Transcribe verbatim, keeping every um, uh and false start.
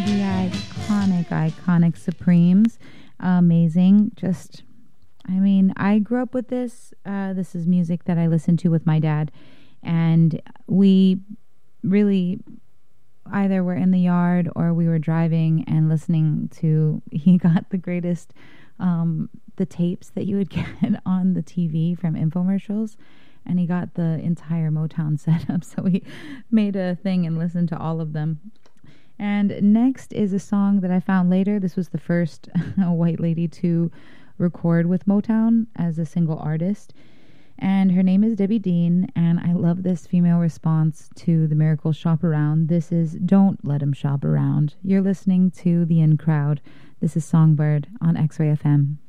The iconic, iconic Supremes. Amazing. Just, I mean, I grew up with this. Uh, this is music that I listened to with my dad. And we really either were in the yard or we were driving and listening to, he got the greatest, um, the tapes that you would get on the T V from infomercials. And he got the entire Motown setup. So we made a thing and listened to all of them. And next is a song that I found later. This was the first white lady to record with Motown as a single artist. And her name is Debbie Dean. And I love this female response to the Miracle Shop Around. This is Don't Let 'Em Shop Around. You're listening to The In Crowd. This is Songbird on X-Ray F M.